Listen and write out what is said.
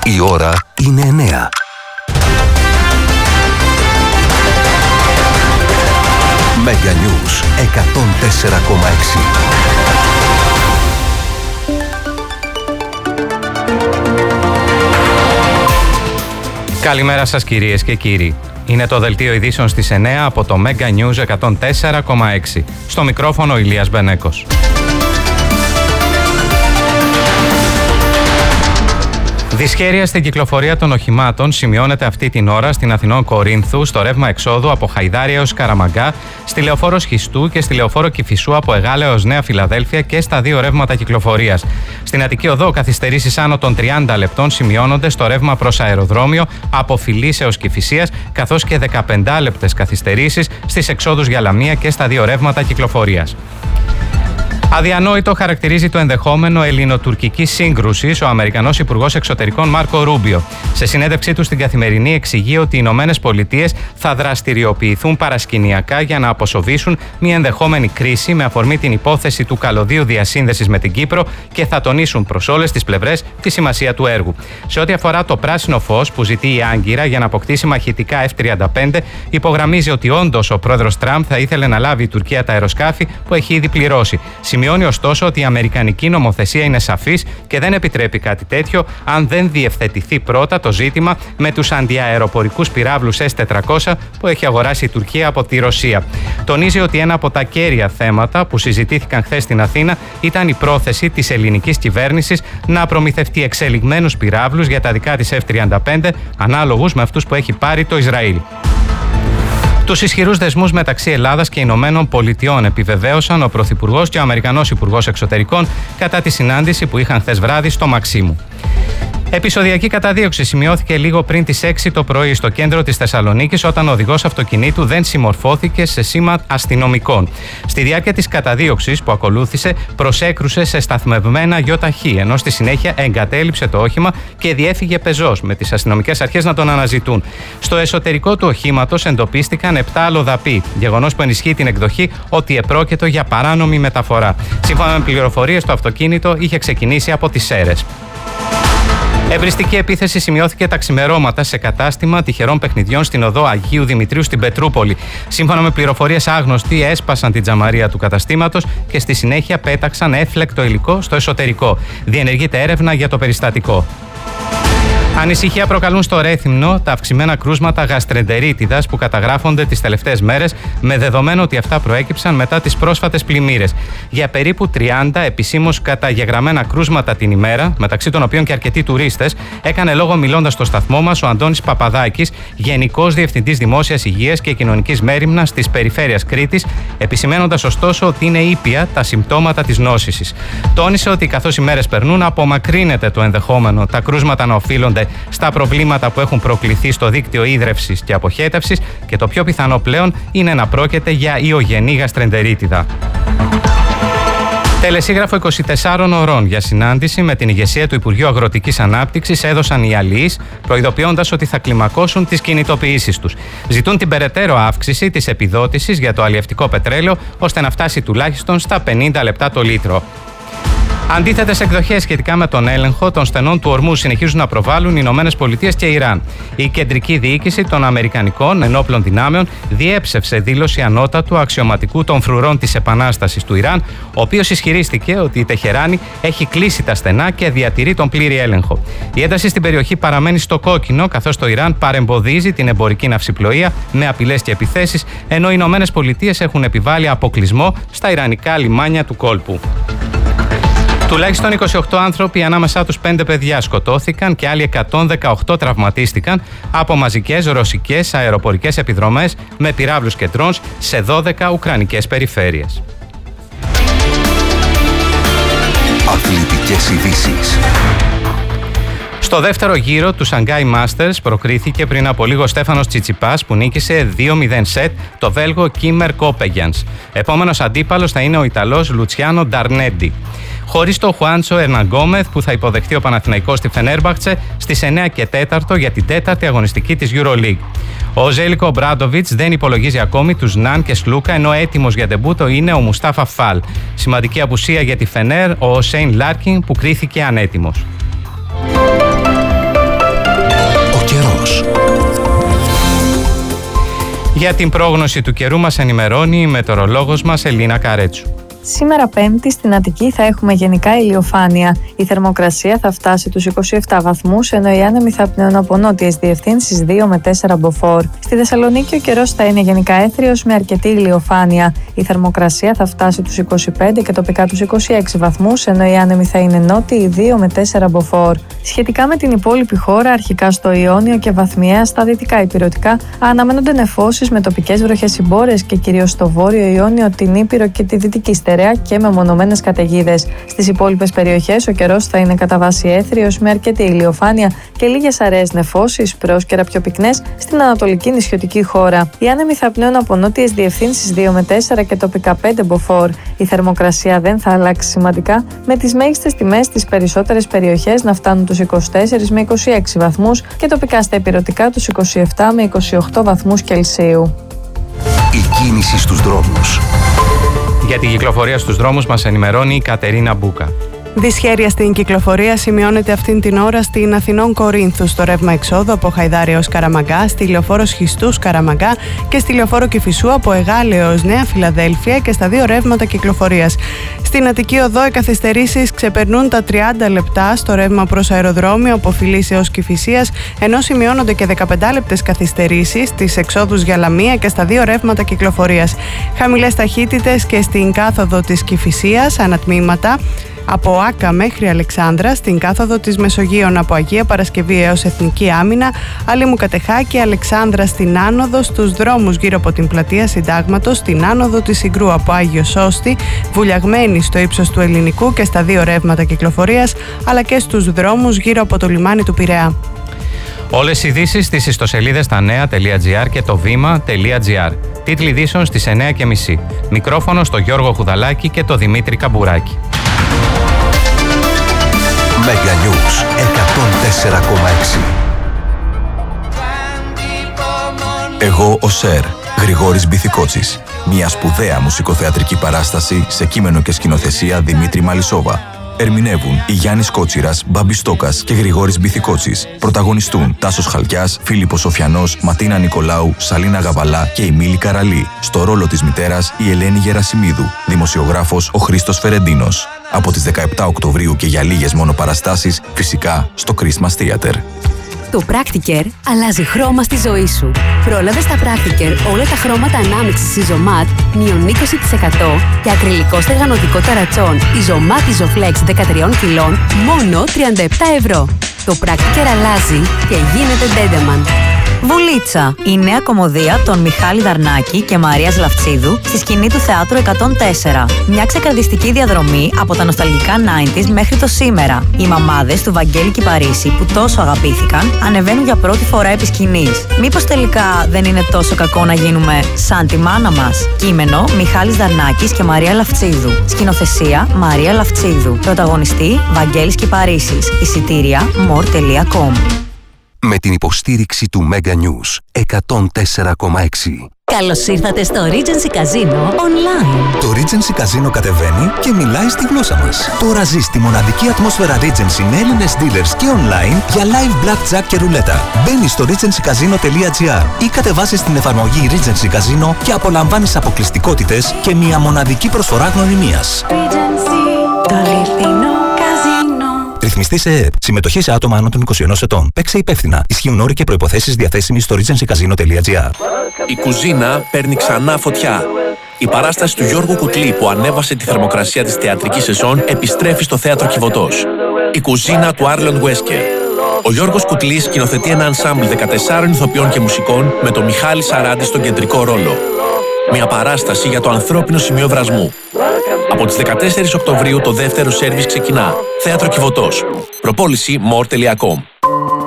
Η ώρα είναι 9. Mega News 104,6. Καλημέρα σας κυρίες και κύριοι. Είναι το δελτίο ειδήσεων στις 9 από το Mega News 104,6. Στο μικρόφωνο Ηλίας Μπενέκος. Δυσχέρεια στην κυκλοφορία των οχημάτων σημειώνεται αυτή την ώρα στην Αθηνών Κορίνθου, στο ρεύμα εξόδου από Χαϊδάρια έως Καραμαγκά, στη λεωφόρο Σχιστού και στη λεωφόρο Κηφισού από Εγάλεο έως Νέα Φιλαδέλφια και στα δύο ρεύματα κυκλοφορίας. Στην Αττική Οδό, καθυστερήσεις άνω των 30 λεπτών σημειώνονται στο ρεύμα προς αεροδρόμιο από Φιλής έως Κηφισίας, καθώς και 15 λεπτές καθυστερήσεις στις εξόδους για Λαμία και στα δύο ρεύματα κυκλοφορίας. Αδιανόητο χαρακτηρίζει το ενδεχόμενο ελληνοτουρκικής σύγκρουσης ο Αμερικανός Υπουργός Εξωτερικών Μάρκο Ρούμπιο. Σε συνέντευξή του στην Καθημερινή εξηγεί ότι οι Ηνωμένες Πολιτείες θα δραστηριοποιηθούν παρασκηνιακά για να αποσοβήσουν μια ενδεχόμενη κρίση με αφορμή την υπόθεση του καλωδίου διασύνδεσης με την Κύπρο και θα τονίσουν προς όλες τις πλευρές τη σημασία του έργου. Σε ό,τι αφορά το πράσινο φως που ζητεί η Άγκυρα για να αποκτήσει μαχητικά F-35, υπογραμμίζει ότι όντως ο πρόεδρος Τραμπ θα ήθελε να λάβει η Τουρκία τα αεροσκάφη που έχει ήδη πληρώσει. Σημειώνει ωστόσο ότι η αμερικανική νομοθεσία είναι σαφής και δεν επιτρέπει κάτι τέτοιο αν δεν διευθετηθεί πρώτα το ζήτημα με τους αντιαεροπορικούς πυράβλους S-400 που έχει αγοράσει η Τουρκία από τη Ρωσία. Τονίζει ότι ένα από τα κέρια θέματα που συζητήθηκαν χθες στην Αθήνα ήταν η πρόθεση της ελληνικής κυβέρνησης να προμηθευτεί εξελιγμένους πυράβλους για τα δικά της F-35 ανάλογους με αυτούς που έχει πάρει το Ισραήλ. Τους ισχυρούς δεσμούς μεταξύ Ελλάδας και Ηνωμένων Πολιτειών επιβεβαίωσαν ο Πρωθυπουργός και ο Αμερικανός Υπουργός Εξωτερικών κατά τη συνάντηση που είχαν χθες βράδυ στο Μαξίμου. Επεισοδιακή καταδίωξη σημειώθηκε λίγο πριν τις 6 το πρωί στο κέντρο της Θεσσαλονίκης όταν ο οδηγός αυτοκινήτου δεν συμμορφώθηκε σε σήμα αστυνομικών. Στη διάρκεια της καταδίωξης που ακολούθησε προσέκρουσε σε σταθμευμένα ΙΧ, ενώ στη συνέχεια εγκατέλειψε το όχημα και διέφυγε πεζός με τις αστυνομικές αρχές να τον αναζητούν. Στο εσωτερικό του οχήματος εντοπίστηκαν 7 αλλοδαποί, γεγονός που ενισχύει την εκδοχή ότι επρόκειτο για παράνομη μεταφορά. Σύμφωνα με πληροφορίες, το αυτοκίνητο είχε ξεκινήσει από τις Σέρρες. Εμπριστική επίθεση σημειώθηκε τα ξημερώματα σε κατάστημα τυχερών παιχνιδιών στην οδό Αγίου Δημητρίου στην Πετρούπολη. Σύμφωνα με πληροφορίες, άγνωστοι έσπασαν την τζαμαρία του καταστήματος και στη συνέχεια πέταξαν έφλεκτο υλικό στο εσωτερικό. Διενεργείται έρευνα για το περιστατικό. Ανησυχία προκαλούν στο Ρέθυμνο τα αυξημένα κρούσματα γαστρεντερίτιδας που καταγράφονται τις τελευταίες μέρες, με δεδομένο ότι αυτά προέκυψαν μετά τις πρόσφατες πλημμύρες. Για περίπου 30 επισήμως καταγεγραμμένα κρούσματα την ημέρα, μεταξύ των οποίων και αρκετοί τουρίστες, έκανε λόγο μιλώντας στο σταθμό μας ο Αντώνης Παπαδάκης, Γενικός Διευθυντής Δημόσιας Υγείας και Κοινωνικής Μέριμνας της Περιφέρειας Κρήτης, επισημαίνοντας ωστόσο ότι είναι ήπια τα συμπτώματα της νόσησης. Τόνισε ότι καθώς οι μέρες περνούν, απομακρύνεται το ενδεχόμενο τα κρούσματα να οφείλονται στα προβλήματα που έχουν προκληθεί στο δίκτυο ίδρευσης και αποχέτευσης και το πιο πιθανό πλέον είναι να πρόκειται για ιογενή γαστρεντερίτιδα. Τελεσίγραφο 24 ωρών για συνάντηση με την ηγεσία του Υπουργείου Αγροτικής Ανάπτυξης έδωσαν οι αλληλείς, προειδοποιώντας ότι θα κλιμακώσουν τις κινητοποιήσεις τους. Ζητούν την περαιτέρω αύξηση της επιδότησης για το αλλιευτικό πετρέλαιο, ώστε να φτάσει τουλάχιστον στα 50 λεπτά το λίτρο. Αντίθετες εκδοχές σχετικά με τον έλεγχο των στενών του ορμού συνεχίζουν να προβάλλουν οι Ηνωμένες Πολιτείες και Ιράν. Η κεντρική διοίκηση των Αμερικανικών ενόπλων δυνάμεων διέψευσε δήλωση ανώτατου αξιωματικού των φρουρών της Επανάστασης του Ιράν, ο οποίος ισχυρίστηκε ότι η Τεχεράνη έχει κλείσει τα στενά και διατηρεί τον πλήρη έλεγχο. Η ένταση στην περιοχή παραμένει στο κόκκινο, καθώς το Ιράν παρεμποδίζει την εμπορική ναυσιπλοεία με απειλές και επιθέσεις, ενώ οι Ηνωμένες Πολιτείες έχουν επιβάλει αποκλεισμό στα ιρανικά λιμάνια του κόλπου. Τουλάχιστον 28 άνθρωποι, ανάμεσά τους 5 παιδιά, σκοτώθηκαν και άλλοι 118 τραυματίστηκαν από μαζικές ρωσικές αεροπορικές επιδρομές με πυράβλους και ντρόουνς σε 12 ουκρανικές περιφέρειες. Αθλητικές ειδήσεις. Στο δεύτερο γύρο του Shanghai Masters προκρίθηκε πριν από λίγο ο Στέφανος Τσιτσιπάς που νίκησε 2-0 σετ το Βέλγο Κίμερ Κόπεγιανς. Επόμενος αντίπαλος θα είναι ο Ιταλός Λουτσιάνο Νταρνέντι. Χωρίς το Χουάντσο Ερναγκόμεθ που θα υποδεχτεί ο Παναθηναϊκός στη Φενέρμπαχτσε στις 9 και 4 για την τέταρτη αγωνιστική της EuroLeague. Ο Ζέλικο Ομπράντοβιτς δεν υπολογίζει ακόμη τους Ναν και Σλούκα, ενώ έτοιμος για ντεμπούτο είναι ο Μουστάφα Φαλ. Σημαντική απουσία για τη Φενέρ ο Σέιν Λάρκιν που κρίθηκε ανέτοιμος. Για την πρόγνωση του καιρού μας ενημερώνει η μετεωρολόγος μας Ελίνα Καρέτσου. Σήμερα Πέμπτη στην Αττική θα έχουμε γενικά ηλιοφάνεια. Η θερμοκρασία θα φτάσει τους 27 βαθμούς, ενώ οι άνεμοι θα πνέουν από νότιες διευθύνσεις 2 με 4 μποφόρ. Στη Θεσσαλονίκη ο καιρός θα είναι γενικά έθριος με αρκετή ηλιοφάνεια. Η θερμοκρασία θα φτάσει τους 25 και τοπικά τους 26 βαθμούς, ενώ οι άνεμοι θα είναι νότιοι 2 με 4 μποφόρ. Σχετικά με την υπόλοιπη χώρα, αρχικά στο Ιόνιο και βαθμιαία στα δυτικά ηπειρωτικά, αναμένονται νεφώσεις με τοπικές βροχές-συμπόρες και κυρίως στο βόρειο Ιόνιο, την Ήπειρο και τη δυτική στερεά και με μονομένες καταιγίδες. Στις υπόλοιπες περιοχές ο καιρός θα είναι κατά βάση έθριος με αρκετή ηλιοφάνεια και λίγες αραιές νεφώσεις, πρόσκαιρα πιο πυκνές, στην ανατολική νησιωτική χώρα. Οι άνεμοι θα πνέουν από νότιες διευθύνσεις 2 με 4 και τοπικά 5 μποφόρ. Η θερμοκρασία δεν θα αλλάξει σημαντικά, με τις μέγιστες τιμές στις περισσότερες περιοχές να φτάνουν τους 24 με 26 βαθμούς και τοπικά στα ηπειρωτικά τους 27 με 28 βαθμούς Κελσίου. Η κίνηση στους δρόμους. Για την κυκλοφορία στους δρόμους μας ενημερώνει η Κατερίνα Μπούκα. Δυσχέρεια στην κυκλοφορία σημειώνεται αυτήν την ώρα στην Αθηνών Κορίνθου, στο ρεύμα εξόδου από Χαϊδάρια ως Καραμαγκά, στη λεωφόρο Σχιστούς Καραμαγκά και στη λεωφόρο Κηφισού από Εγάλεο ως Νέα Φιλαδέλφια και στα δύο ρεύματα κυκλοφορίας. Στην Αττική Οδό οι καθυστερήσεις ξεπερνούν τα 30 λεπτά στο ρεύμα προς αεροδρόμιο από Φιλής έως Κηφισίας, ενώ σημειώνονται και 15 λεπτές καθυστερήσεις στις εξόδους για Λαμία και στα δύο ρεύματα κυκλοφορίας. Χαμηλές ταχύτητες και στην κάθοδο της Κηφισίας, ανατμήματα από Άκα μέχρι Αλεξάνδρα, στην κάθοδο της Μεσογείων από Αγία Παρασκευή έως Εθνική Άμυνα, Αλήμου Κατεχάκη, Αλεξάνδρα στην άνοδο, στους δρόμους γύρω από την πλατεία Συντάγματος, στην άνοδο της Συγκρού από Άγιο Σώστη, Βουλιαγμένη στο ύψος του Ελληνικού και στα δύο ρεύματα κυκλοφορίας, αλλά και στους δρόμους γύρω από το λιμάνι του Πειραιά. Όλες οι ειδήσεις στις ιστοσελίδες tanea.gr και το βήμα.gr. Τίτλοι ειδήσεων στις 9:30. Μικρόφωνο στο Γιώργο Χουδαλάκη και το Δημήτρη Καμπουράκη. Μέγα Νιούς 104,6. Εγώ ο Σερ, Γρηγόρης Μπιθικότσης. Μια σπουδαία μουσικοθεατρική παράσταση σε κείμενο και σκηνοθεσία Δημήτρη Μαλισσόβα. Ερμηνεύουν η Γιάννης Κότσιρας, Μπάμπης Στόκας και Γρηγόρης Μπιθικότσης. Πρωταγωνιστούν Τάσος Χαλκιάς, Φίλιππος Σοφιανός, Ματίνα Νικολάου, Σαλίνα Γαβαλά και η Μίλη Καραλή. Στο ρόλο της μητέρας η Ελένη Γερασιμίδου. Δημοσιογράφος ο Χρήστος Φερεντίνος. Από τις 17 Οκτωβρίου και για λίγες μόνο παραστάσεις, φυσικά στο Christmas Theater. Το Practicare αλλάζει χρώμα στη ζωή σου. Πρόλαβε στα Practicare όλα τα χρώματα ανάμειξης Isomat μείον 20% και ακριλικό στεγανοτικό ταρατσόν Isomat Isoflex 13 κιλών μόνο 37 ευρώ. Το Practicare αλλάζει και γίνεται Dendeman. Βουλίτσα, η νέα κομμωδία των Μιχάλη Δαρνάκη και Μαρίας Λαφτσίδου στη σκηνή του Θεάτρου 104. Μια ξεκαρδιστική διαδρομή από τα νοσταλγικά 90s μέχρι το σήμερα. Οι μαμάδες του Βαγγέλη Κυπαρίσι που τόσο αγαπήθηκαν ανεβαίνουν για πρώτη φορά επί σκηνής. Μήπως τελικά δεν είναι τόσο κακό να γίνουμε σαν τη μάνα μας? Κείμενο Μιχάλης Δαρνάκης και Μαρία Λαφτσίδου. Σκηνοθεσία Μαρία Λαφτσίδου. Πρωταγωνιστή Βαγγέλης Κυπαρίσης. Εισιτήρια more.com. Με την υποστήριξη του Μέγα News 104,6. Καλώς ήρθατε στο Regency Casino Online. Το Regency Casino κατεβαίνει και μιλάει στη γλώσσα μας. Τώρα ζεις τη μοναδική ατμόσφαιρα Regency με Έλληνες dealers και online για live blackjack και ρουλέτα. Μπαίνεις στο regencycasino.gr ή κατεβάσεις την εφαρμογή Regency Casino και απολαμβάνεις αποκλειστικότητες και μια μοναδική προσφορά γνωριμίας. Regency, το αληθινό καζίνο. Ρυθμιστή σε ΕΕΠ. Συμμετοχή σε άτομα άνω των 21 ετών. Παίξε υπεύθυνα. Ισχύουν όροι και προϋποθέσεις διαθέσιμοι στο regencycasino.gr. Η κουζίνα παίρνει ξανά φωτιά. Η παράσταση του Γιώργου Κουτλή που ανέβασε τη θερμοκρασία της θεατρικής σεζόν επιστρέφει στο θέατρο Κιβωτός. Η κουζίνα του Άρλον Βέσκερ. Ο Γιώργος Κουτλής σκηνοθετεί ένα ενσάμπλ 14 ηθοποιών και μουσικών με τον Μιχάλη Σαράντη στον κεντρικό ρόλο. Μια παράσταση για το ανθρώπινο σημείο βρασμού. Από τις 14 Οκτωβρίου το δεύτερο σέρβις ξεκινά. Θέατρο Κιβωτός. Προπόληση more.com.